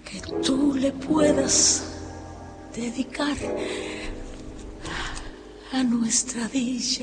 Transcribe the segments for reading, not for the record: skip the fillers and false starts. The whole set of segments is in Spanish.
que tú le puedas dedicar a nuestra dicha.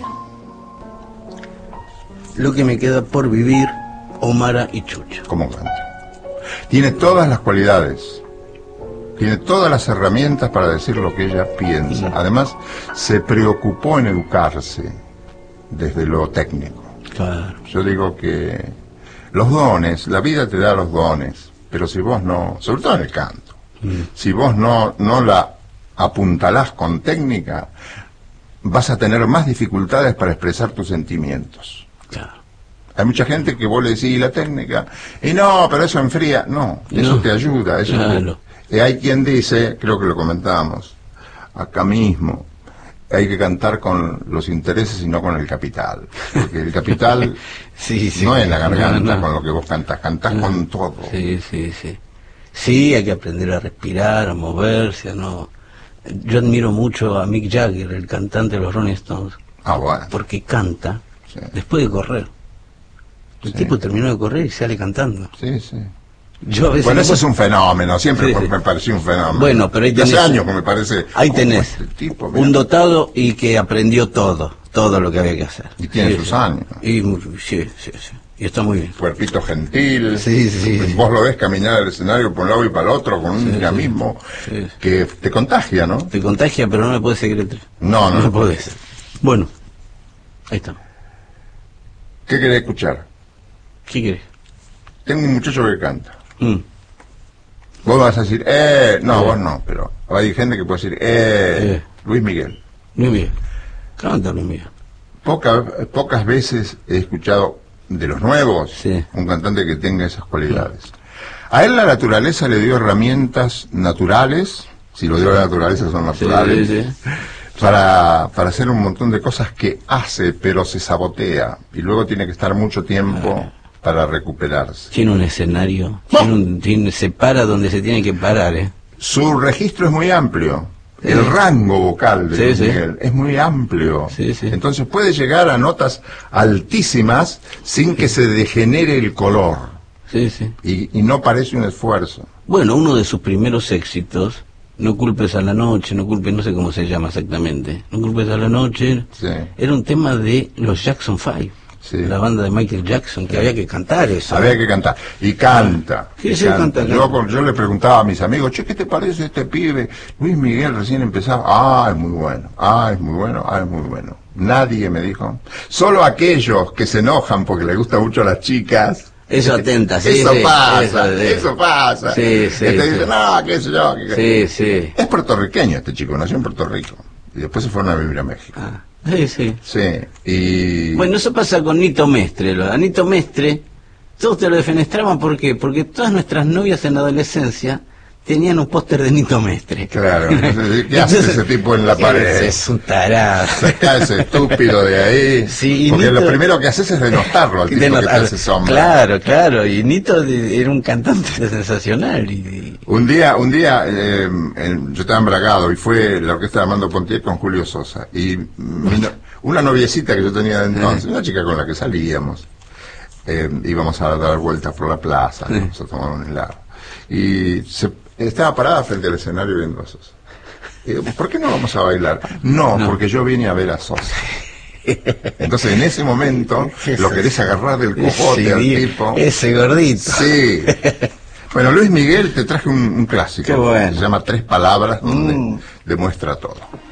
Lo que me queda por vivir, Omara y Chucho. ¿Cómo canta? Tiene todas las cualidades, tiene todas las herramientas para decir lo que ella piensa. Además, se preocupó en educarse desde lo técnico. Claro. Yo digo que los dones, la vida te da los dones, pero si vos no, sobre todo en el canto, si vos no la apuntalás con técnica, vas a tener más dificultades para expresar tus sentimientos. Claro. Hay mucha gente que vos le decís, ¿y la técnica? Y no, pero eso enfría. No, eso te ayuda. Eso claro. Hay quien dice, creo que lo comentábamos acá mismo, hay que cantar con los intereses y no con el capital. Porque el capital sí, no es la garganta no. con lo que vos cantás con todo. Sí. Sí, hay que aprender a respirar, a moverse, ¿no? Yo admiro mucho a Mick Jagger, el cantante de los Rolling Stones. Ah, bueno. Porque canta después de correr. El tipo terminó de correr y sale cantando. Sí. Yo a veces bueno, eso es un fenómeno, siempre me pareció un fenómeno. Bueno, pero ahí tenés, hace años que me parece... Ahí tenés este tipo, un dotado y que aprendió todo lo que había que hacer. Y tiene sus años. Y sí. Y está muy bien. Cuerpito gentil. Sí. Vos lo ves caminar el escenario por un lado y para el otro con un dinamismo que te contagia, ¿no? Te contagia, pero no le podés seguir el tren. No podés. Bueno, ahí está. ¿Qué querés escuchar? ¿Qué querés? Tengo un muchacho que canta. Vos vas a decir, no, vos no, pero hay gente que puede decir, Luis Miguel. Luis Miguel. Canta Luis Miguel. Pocas veces he escuchado de los nuevos un cantante que tenga esas cualidades. A él la naturaleza le dio herramientas naturales, si lo dio la naturaleza son naturales, para hacer un montón de cosas que hace, pero se sabotea, y luego tiene que estar mucho tiempo para recuperarse. Tiene un escenario, se para donde se tiene que parar, Su registro es muy amplio. El rango vocal de Luis Miguel es muy amplio. Entonces puede llegar a notas altísimas sin que se degenere el color. Y no parece un esfuerzo. Bueno, uno de sus primeros éxitos, No culpes a la noche, no sé cómo se llama exactamente, No culpes a la noche, era un tema de los Jackson 5. La banda de Michael Jackson, que había que cantar eso. Había que cantar. Y canta. Canta. Yo le preguntaba a mis amigos, che, ¿qué te parece este pibe? Luis Miguel recién empezaba. Es muy bueno. Es muy bueno. Nadie me dijo. Solo aquellos que se enojan porque les gusta mucho a las chicas. Eso atenta, Eso pasa. Te dicen, no, qué sé yo. Es puertorriqueño este chico, nació en Puerto Rico. Y después se fueron a vivir a México. Y... Bueno, eso pasa con Nito Mestre. A Nito Mestre, todos te lo defenestraban, ¿por qué? Porque todas nuestras novias en la adolescencia tenían un póster de Nito Mestre. Claro, ¿qué hace ese tipo en la pared? Es un tarado. Saca ese estúpido de ahí. Porque Nito, lo primero que haces es denostarlo al tipo que te hace sombra. Claro, y Nito era un cantante sensacional. Un día yo estaba embragado y fue la orquesta de Armando Pontier con Julio Sosa. Y una noviecita que yo tenía de entonces, una chica con la que salíamos, íbamos a dar vueltas por la plaza, íbamos a tomar un helado. Y estaba parada frente al escenario viendo a Sosa. Y digo, ¿por qué no vamos a bailar? No, porque yo vine a ver a Sosa. Entonces en ese momento lo querés agarrar del cojote al tipo. Ese gordito. Sí. Bueno, Luis Miguel te traje un clásico. Qué bueno. Se llama Tres Palabras, donde demuestra todo.